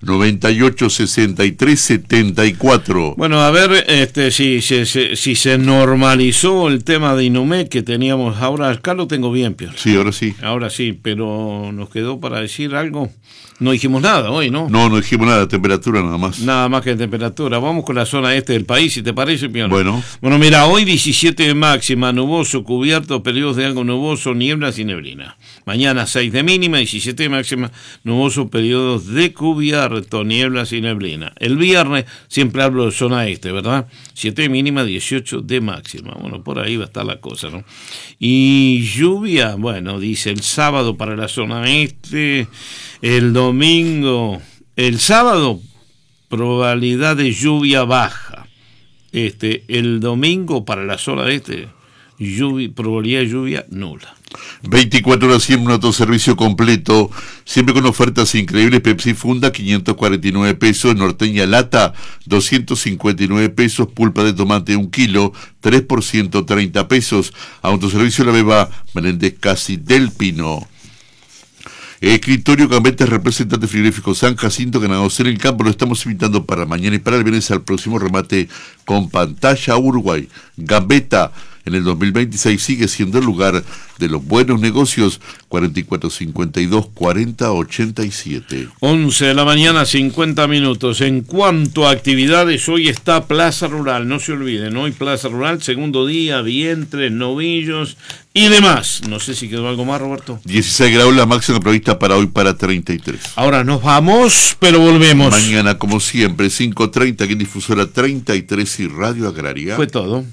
98 63 74. Bueno, a ver si se normalizó el tema de Inumé que teníamos ahora. Acá lo tengo bien, Pior. Sí, ahora sí. Ahora sí, pero nos quedó para decir algo. No dijimos nada hoy, ¿no? No dijimos nada, temperatura nada más. Nada más que temperatura. Vamos con la zona este del país, si te parece, Pior. Bueno, mira, hoy 17 de máxima, nuboso, cubierto, periodos de algo nuboso, nieblas y neblina. Mañana 6 de mínima, 17 de máxima, nuboso, periodos de cubierto, nieblas y neblina. El viernes, siempre hablo de zona este, ¿verdad? 7 de mínima, 18 de máxima. Bueno, por ahí va a estar la cosa, ¿no? Y lluvia, bueno, dice el sábado para la zona este, el domingo, el sábado, probabilidad de lluvia baja. El domingo para la zona este, probabilidad de lluvia nula. 24 horas 100 minutos, servicio completo, siempre con ofertas increíbles. Pepsi Funda 549 pesos, Norteña Lata 259 pesos, pulpa de tomate 1 kilo 3 por 130 pesos. Autoservicio La Beba, Menéndez Casi del Pino. Escritorio Gambetta, representante frigorífico San Jacinto, ganados en el campo. Lo estamos invitando para mañana y para el viernes al próximo remate con pantalla Uruguay. Gambetta en el 2026 sigue siendo el lugar de los buenos negocios. 44 52 40 87. 11 de la mañana, 50 minutos. En cuanto a actividades, hoy está Plaza Rural. No se olviden, hoy Plaza Rural, segundo día, vientres, novillos y demás. No sé si quedó algo más, Roberto. 16 grados la máxima prevista para hoy, para 33. Ahora nos vamos, pero volvemos. Mañana, como siempre, 5:30, aquí en Difusora 33 y Radio Agraria. Fue todo.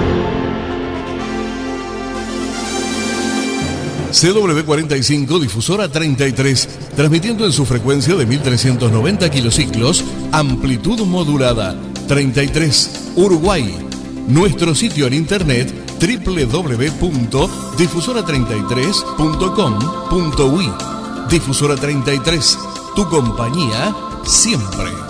CW45, difusora 33, transmitiendo en su frecuencia de 1390 kilociclos, amplitud modulada, 33, Uruguay. Nuestro sitio en internet www.difusora33.com.uy. Difusora 33, tu compañía siempre.